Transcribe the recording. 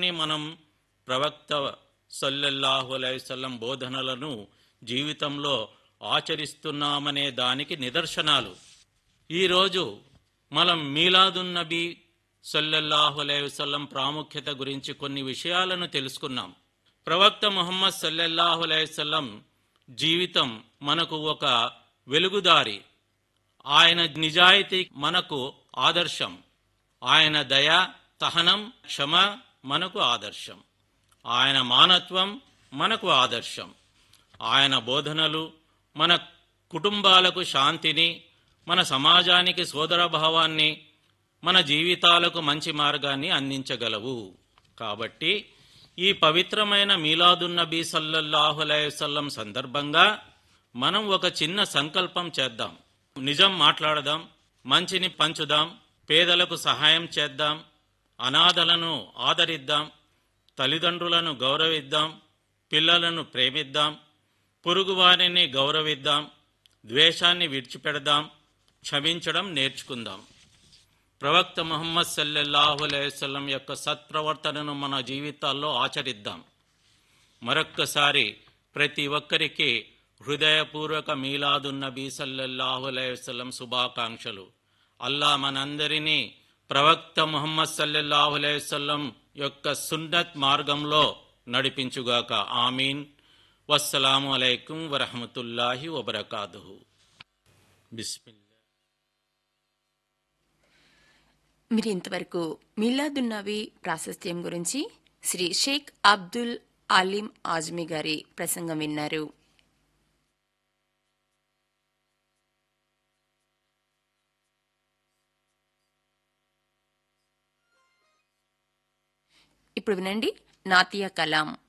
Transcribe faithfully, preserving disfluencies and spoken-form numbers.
కానీ మనం ప్రవక్త సల్లల్లాహు అలైహి వసల్లం బోధనలను జీవితంలో ఆచరిస్తున్నామనే దానికి నిదర్శనాలు. ఈరోజు మనం మీలాదున్ నబీ సల్లల్లాహు అలైహి వసల్లం ప్రాముఖ్యత గురించి కొన్ని విషయాలను తెలుసుకున్నాం. ప్రవక్త ముహమ్మద్ సల్లల్లాహు అలైహి వసల్లం జీవితం మనకు ఒక వెలుగుదారి. ఆయన నిజాయితీ మనకు ఆదర్శం. ఆయన దయ, సహనం, క్షమ మనకు ఆదర్శం. ఆయన మానత్వం మనకు ఆదర్శం. ఆయన బోధనలు మన కుటుంబాలకు శాంతిని, మన సమాజానికి సోదరభావాన్ని, మన జీవితాలకు మంచి మార్గాన్ని అందించగలవు. కాబట్టి ఈ పవిత్రమైన మీలాదున్నబీ సల్లల్లాహు అలైహి వసల్లం సందర్భంగా మనం ఒక చిన్న సంకల్పం చేద్దాం. నిజం మాట్లాడదాం, మంచిని పంచుదాం, పేదలకు సహాయం చేద్దాం, అనాథలను ఆదరిద్దాం, తల్లిదండ్రులను గౌరవిద్దాం, పిల్లలను ప్రేమిద్దాం, పొరుగువారిని గౌరవిద్దాం, ద్వేషాన్ని విడిచిపెడదాం, క్షమించడం నేర్చుకుందాం. ప్రవక్త ముహమ్మద్ సల్లల్లాహు అలైహి వసల్లం యొక్క సత్ప్రవర్తనను మన జీవితాల్లో ఆచరిద్దాం. మరొక్కసారి ప్రతి ఒక్కరికి హృదయపూర్వక మీలాదున్నబీ సల్లల్లాహు అలైహి వసల్లం శుభాకాంక్షలు. అల్లా మనందరినీ ప్రవక్త ముహమ్మద్ సల్లల్లాహు అలైహి వసల్లం యొక్క సున్నత్ మార్గంలో నడిపించుగాక. ఆమీన్. వస్సలాము అలైకుం వరహమతుల్లాహి వబరకాతుహు. బిస్మిల్లా. మీరు ఇంతవరకు మీలాదున్నబీ ప్రాశస్త్యం గురించి శ్రీ షేక్ అబ్దుల్ అలీం ఆజ్మీ గారి ప్రసంగం విన్నారు. ఇప్పుడు వినండి నాతియా కలాం.